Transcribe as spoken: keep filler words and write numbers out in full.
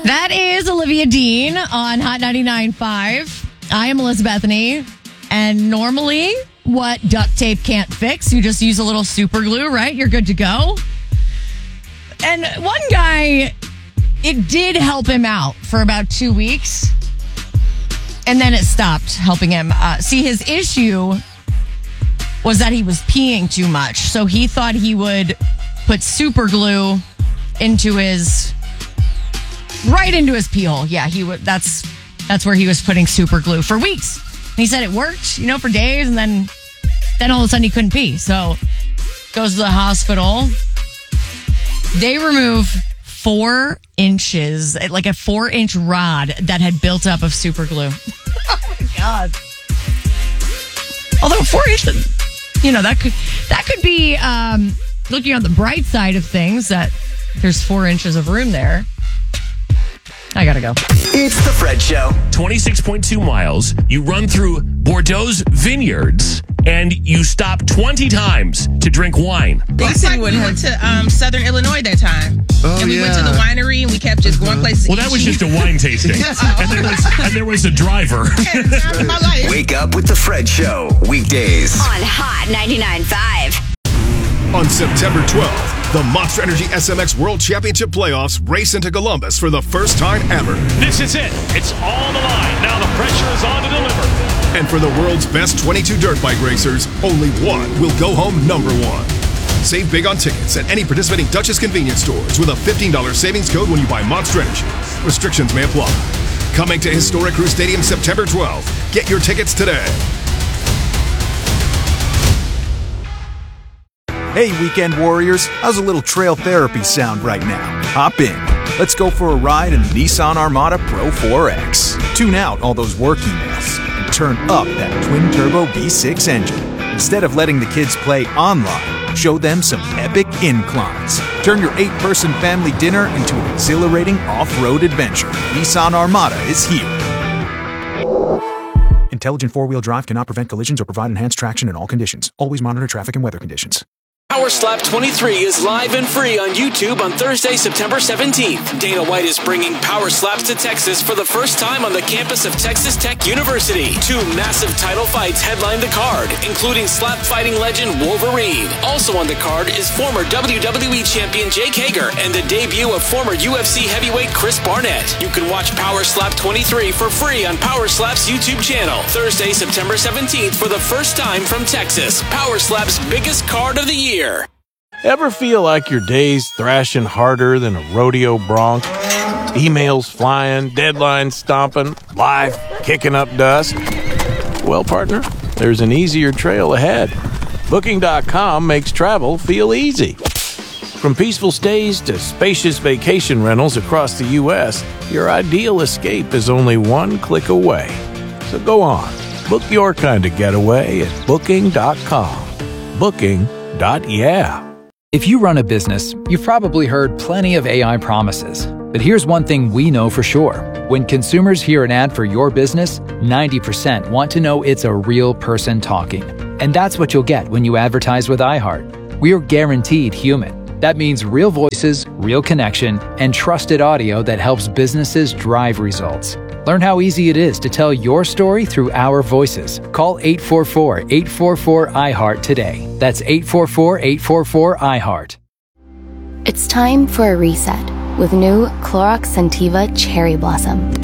That is Olivia Dean on Hot ninety-nine point five. I am Melissa Bethany, and normally what duct tape can't fix, you just use a little super glue, right? You're good to go. And one guy, it did help him out for about two weeks, and then it stopped helping him. Uh, see, his issue was that he was peeing too much, so he thought he would put super glue into his... right into his pee hole. Yeah, he would. That's that's where he was putting super glue for weeks. And he said it worked, you know, for days, and then then all of a sudden he couldn't pee. So goes to the hospital. They remove four inches, like a four inch rod that had built up of super glue. Oh my god! Although four inches, you know, that could that could be um, looking on the bright side of things. That there's four inches of room there. I gotta go. It's the Fred Show. twenty-six point two miles. You run through Bordeaux's vineyards, and you stop twenty times to drink wine. Looks like we went to um, Southern Illinois that time. Oh, and we yeah. went to the winery, and we kept just going places. Well, that was just a wine tasting. and, there was, and there was a driver. My life. Wake up with the Fred Show. Weekdays. On Hot ninety-nine point five. On September twelfth, the Monster Energy S M X World Championship Playoffs race into Columbus for the first time ever. This is it. It's on the line. Now the pressure is on to deliver. And for the world's best twenty-two dirt bike racers, only one will go home number one. Save big on tickets at any participating Duchess convenience stores with a fifteen dollars savings code when you buy Monster Energy. Restrictions may apply. Coming to Historic Crew Stadium September twelfth. Get your tickets today. Hey, weekend warriors, how's a little trail therapy sound right now? Hop in. Let's go for a ride in the Nissan Armada Pro four X. Tune out all those work emails and turn up that twin-turbo V six engine. Instead of letting the kids play online, show them some epic inclines. Turn your eight-person family dinner into an exhilarating off-road adventure. Nissan Armada is here. Intelligent four-wheel drive cannot prevent collisions or provide enhanced traction in all conditions. Always monitor traffic and weather conditions. Power Slap twenty-three is live and free on YouTube on Thursday, September seventeenth. Dana White is bringing Power Slaps to Texas for the first time on the campus of Texas Tech University. Two massive title fights headline the card, including slap fighting legend Wolverine. Also on the card is former W W E champion Jake Hager and the debut of former U F C heavyweight Chris Barnett. You can watch Power Slap twenty-three for free on Power Slap's YouTube channel. Thursday, September seventeenth for the first time from Texas. Power Slap's biggest card of the year. Ever feel like your day's thrashing harder than a rodeo bronc? Emails flying, deadlines stomping, life kicking up dust? Well, partner, there's an easier trail ahead. Booking dot com makes travel feel easy. From peaceful stays to spacious vacation rentals across the U S, your ideal escape is only one click away. So go on, book your kind of getaway at Booking dot com. Booking. Dot yeah. If you run a business, you've probably heard plenty of A I promises. But here's one thing we know for sure. When consumers hear an ad for your business, ninety percent want to know it's a real person talking. And that's what you'll get when you advertise with iHeart. We're guaranteed human. That means real voices, real connection, and trusted audio that helps businesses drive results. Learn how easy it is to tell your story through our voices. Call eight four four, eight four four, I heart today. That's eight four four, eight four four, I heart. It's time for a reset with new Clorox Scentiva Cherry Blossom.